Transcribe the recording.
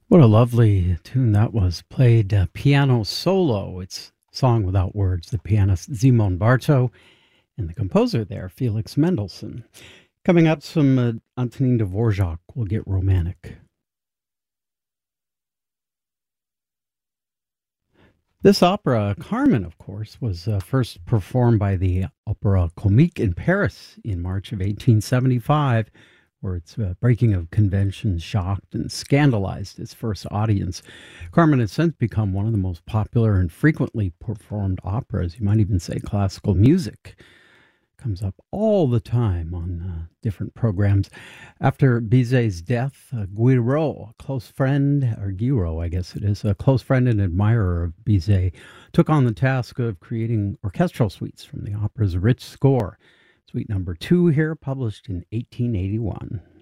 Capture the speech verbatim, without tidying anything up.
What a lovely tune that was. Played uh, piano solo. It's Song Without Words. The pianist Zimon Barto and the composer there, Felix Mendelssohn. Coming up, some uh, Antonin Dvorak will get romantic. This opera, Carmen, of course, was uh, first performed by the Opéra Comique in Paris in March of eighteen seventy-five, where its uh, breaking of conventions shocked and scandalized its first audience. Carmen has since become one of the most popular and frequently performed operas. You might even say classical music. Comes up all the time on uh, different programs. After Bizet's death, uh, Guiraud, a close friend, or Guiraud, I guess it is, a close friend and admirer of Bizet, took on the task of creating orchestral suites from the opera's rich score. Suite number two here, published in eighteen eighty-one.